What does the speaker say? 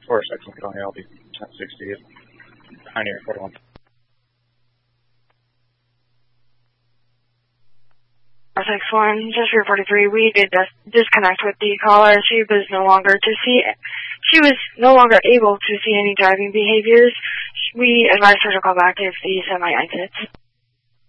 406 Lincoln LB 1060 Pioneer 41. RX1, just for 43, we did disconnect with the caller. She was no longer able to see any driving behaviors. We advised her to call back if the semi exits.